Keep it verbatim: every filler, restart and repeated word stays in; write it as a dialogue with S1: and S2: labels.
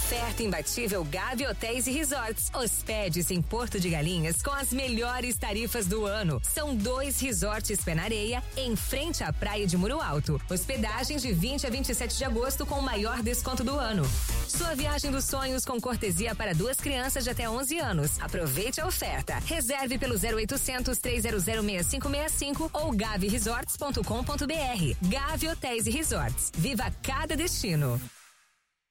S1: Oferta imbatível Gavi Hotéis e Resorts. Hospede-se em Porto de Galinhas com as melhores tarifas do ano. São dois resorts pé na areia em frente à praia de Muro Alto. Hospedagens de vinte a vinte e sete de agosto com o maior desconto do ano. Sua viagem dos sonhos com cortesia para duas crianças de até onze anos. Aproveite a oferta. Reserve pelo zero oitocentos, trezentos, seis cinco seis cinco ou gavi resorts ponto com ponto br. Gavi Hotéis e Resorts. Viva cada destino.